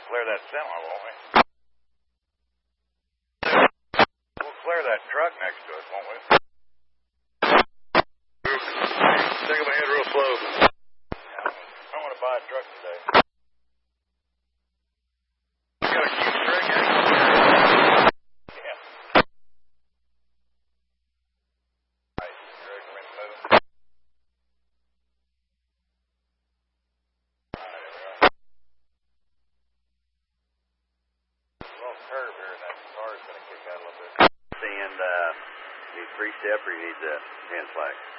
clear that semi, won't we? We'll clear that truck next to us, won't we? Take my head real slow. Yeah, I want to buy a truck today. You got a keep string, eh? Yeah. Right, you recommend moving? Curve here and that car is going to kick out a little bit. And need free step or you need the hand flag?